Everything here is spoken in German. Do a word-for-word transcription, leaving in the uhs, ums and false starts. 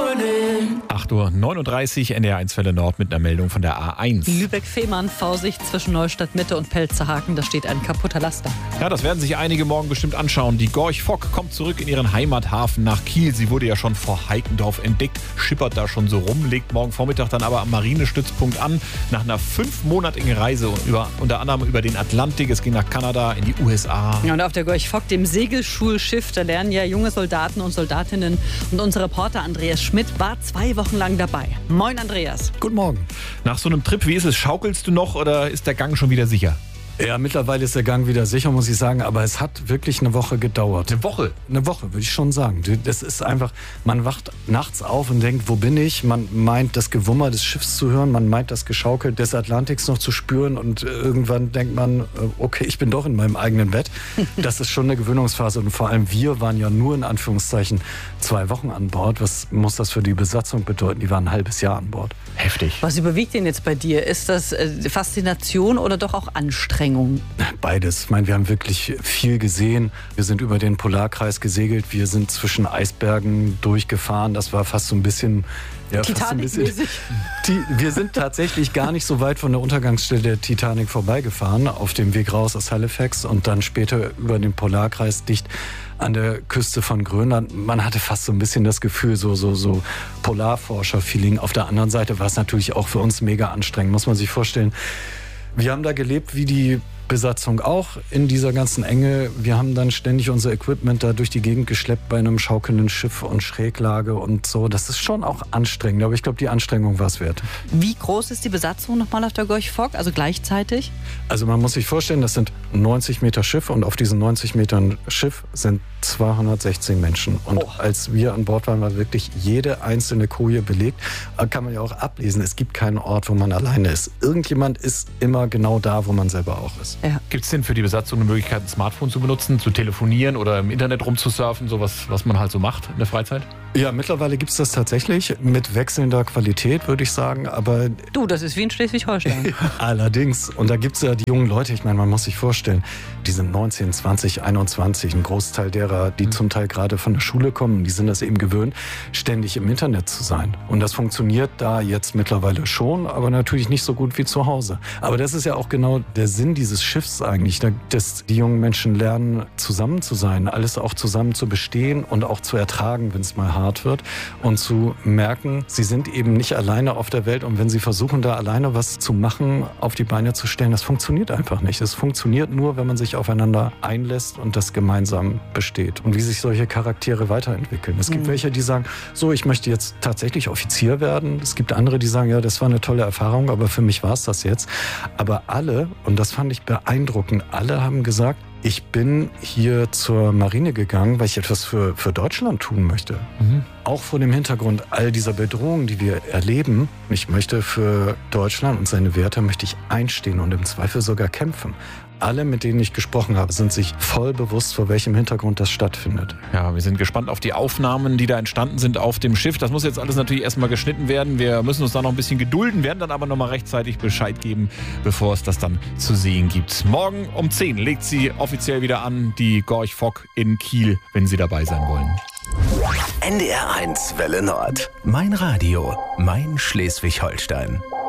acht Uhr neununddreißig, N D R eins Welle Nord mit einer Meldung von der A eins. Lübeck-Fehmarn, Vorsicht zwischen Neustadt Mitte und Pelzerhaken, da steht ein kaputter Laster. Ja, das werden sich einige morgen bestimmt anschauen. Die Gorch Fock kommt zurück in ihren Heimathafen nach Kiel. Sie wurde ja schon vor Heikendorf entdeckt, schippert da schon so rum, legt morgen Vormittag dann aber am Marinestützpunkt an. Nach einer fünfmonatigen Reise und über, unter anderem über den Atlantik. Es ging nach Kanada, in die U S A. Ja, und auf der Gorch Fock, dem Segelschulschiff, da lernen ja junge Soldaten und Soldatinnen. Und unser Reporter Andreas Schmidt war zwei Wochen lang dabei. Moin Andreas. Guten Morgen. Nach so einem Trip, wie ist es? Schaukelst du noch oder ist der Gang schon wieder sicher? Ja, mittlerweile ist der Gang wieder sicher, muss ich sagen, aber es hat wirklich eine Woche gedauert. Eine Woche? Eine Woche, würde ich schon sagen. Das ist einfach, man wacht nachts auf und denkt, wo bin ich? Man meint, das Gewummer des Schiffs zu hören, man meint, das Geschaukel des Atlantiks noch zu spüren und irgendwann denkt man, okay, ich bin doch in meinem eigenen Bett. Das ist schon eine Gewöhnungsphase und vor allem wir waren ja nur in Anführungszeichen zwei Wochen an Bord. Was muss das für die Besatzung bedeuten? Die waren ein halbes Jahr an Bord. Heftig. Was überwiegt denn jetzt bei dir? Ist das Faszination oder doch auch Anstrengung? Beides. Ich meine, wir haben wirklich viel gesehen. Wir sind über den Polarkreis gesegelt. Wir sind zwischen Eisbergen durchgefahren. Das war fast so ein bisschen... Ja, Titanic-mäßig. Wir sind tatsächlich gar nicht so weit von der Untergangsstelle der Titanic vorbeigefahren, auf dem Weg raus aus Halifax und dann später über den Polarkreis dicht an der Küste von Grönland. Man hatte fast so ein bisschen das Gefühl, so, so, so Polarforscher-Feeling. Auf der anderen Seite war es natürlich auch für uns mega anstrengend, muss man sich vorstellen. Wir haben da gelebt wie die Besatzung auch in dieser ganzen Enge. Wir haben dann ständig unser Equipment da durch die Gegend geschleppt bei einem schaukelnden Schiff und Schräglage und so. Das ist schon auch anstrengend, aber ich glaube, die Anstrengung war es wert. Wie groß ist die Besatzung nochmal auf der Gorch Fock, also gleichzeitig? Also man muss sich vorstellen, das sind neunzig Meter Schiff und auf diesen neunzig Metern Schiff sind zweihundertsechzehn Menschen. Und oh. als wir an Bord waren, war wirklich jede einzelne Koje belegt. Da kann man ja auch ablesen, es gibt keinen Ort, wo man alleine ist. Irgendjemand ist immer genau da, wo man selber auch ist. Ja. Gibt es denn für die Besatzung eine Möglichkeit, ein Smartphone zu benutzen, zu telefonieren oder im Internet rumzusurfen, sowas, was man halt so macht in der Freizeit? Ja, mittlerweile gibt es das tatsächlich mit wechselnder Qualität, würde ich sagen. Aber du, das ist wie in Schleswig-Holstein. Allerdings. Und da gibt es ja die jungen Leute, ich meine, man muss sich vorstellen, die sind neunzehn, zwanzig, einundzwanzig. Ein Großteil derer, die mhm. zum Teil gerade von der Schule kommen, die sind das eben gewöhnt, ständig im Internet zu sein. Und das funktioniert da jetzt mittlerweile schon, aber natürlich nicht so gut wie zu Hause. Aber das ist ja auch genau der Sinn dieses Schiffs eigentlich, dass die jungen Menschen lernen, zusammen zu sein, alles auch zusammen zu bestehen und auch zu ertragen, wenn es mal hart wird und zu merken, sie sind eben nicht alleine auf der Welt und wenn sie versuchen, da alleine was zu machen, auf die Beine zu stellen, das funktioniert einfach nicht. Es funktioniert nur, wenn man sich aufeinander einlässt und das gemeinsam besteht und wie sich solche Charaktere weiterentwickeln. Es gibt mhm. welche, die sagen, so, ich möchte jetzt tatsächlich Offizier werden. Es gibt andere, die sagen, ja, das war eine tolle Erfahrung, aber für mich war es das jetzt. Aber alle, und das fand ich beeindruckend, alle haben gesagt, ich bin hier zur Marine gegangen, weil ich etwas für, für Deutschland tun möchte. Mhm. Auch vor dem Hintergrund all dieser Bedrohungen, die wir erleben. Ich möchte für Deutschland und seine Werte möchte ich einstehen und im Zweifel sogar kämpfen. Alle, mit denen ich gesprochen habe, sind sich voll bewusst, vor welchem Hintergrund das stattfindet. Ja, wir sind gespannt auf die Aufnahmen, die da entstanden sind auf dem Schiff. Das muss jetzt alles natürlich erstmal geschnitten werden. Wir müssen uns da noch ein bisschen gedulden, werden dann aber nochmal rechtzeitig Bescheid geben, bevor es das dann zu sehen gibt. Morgen um zehn legt sie offiziell wieder an, die Gorch Fock in Kiel, wenn Sie dabei sein wollen. N D R eins Welle Nord. Mein Radio, mein Schleswig-Holstein.